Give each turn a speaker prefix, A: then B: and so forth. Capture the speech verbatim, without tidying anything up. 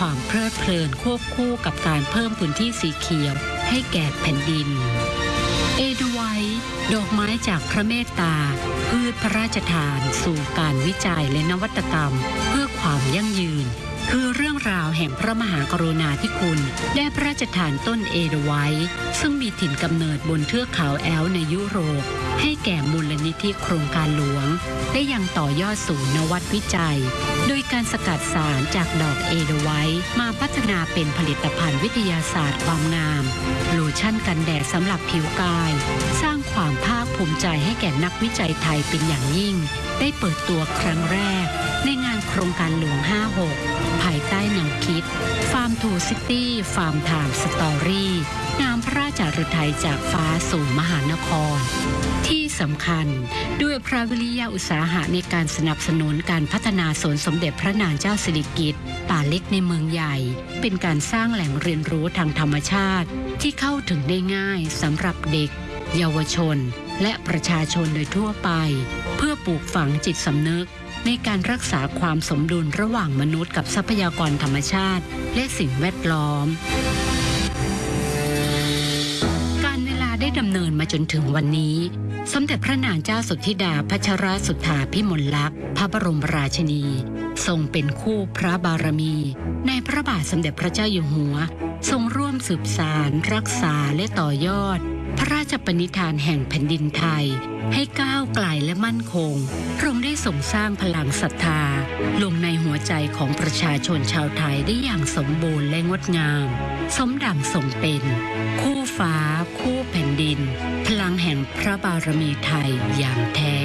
A: ความเพลิดเพลินควบคู่กับการเพิ่มพื้นที่สีเขียวให้แก่แผ่นดินเอเดไวท์ดอกไม้จากพระเมตตาพืชพระราชทานสู่การวิจัยและนวัตกรรมเพื่อความยั่งยืนคือเรื่องราวแห่งพระมหากรุณาธิคุณได้พระราชทานต้นเอเดไวท์ซึ่งมีถิ่นกำเนิดบนเทือกเขาแอลป์ในยุโรปให้แก่มูลนิธิโครงการหลวงได้ยังต่อยอดสู่นวัตวิจัยโดยการสกัดสารจากดอกเอเดไวท์มาพัฒนาเป็นผลิตภัณฑ์วิทยาศาสตร์ความงามโลชั่นกันแดดสำหรับผิวกายสร้างความภาคภูมิใจให้แก่นักวิจัยไทยเป็นอย่างยิ่งได้เปิดตัวครั้งแรกในงานโครงการหลวงห้าหกภายใต้แนวคิด Farm to City Farm Time Story นามพระราชฤทัยจากฟ้าสู่มหานครที่สำคัญด้วยพระวิริยะอุตสาหะในการสนับสนุนการพัฒนาสวนสมเด็จพระนางเจ้าสิริกิติ์ป่าเล็กในเมืองใหญ่เป็นการสร้างแหล่งเรียนรู้ทางธรรมชาติที่เข้าถึงได้ง่ายสำหรับเด็กเยาวชนและประชาชนโดยทั่วไปเพื่อปลูกฝังจิตสำนึกในการรักษาความสมดุลระหว่างมนุษย์กับทรัพยากรธรรมชาติและสิ่งแวดล้อมการเวลาได้ดำเนินมาจนถึงวันนี้สมเด็จพระนางเจ้าสุทธิดาพัชรสุทธาภิมลลักษณ์พระบรมราชินีทรงเป็นคู่พระบารมีในพระบาทสมเด็จพระเจ้าอยู่หัวทรงร่วมสืบสานรักษาและต่อยอดพระราชปณิธานแห่งแผ่นดินไทยให้ก้าวไกลและมั่นคงพระองค์ได้ทรงสร้างพลังศรัทธาลงในหัวใจของประชาชนชาวไทยได้อย่างสมบูรณ์และงดงามสมดังทรงเป็นคู่ฟ้าคู่แผ่นดินพลังแห่งพระบารมีไทยอย่างแท้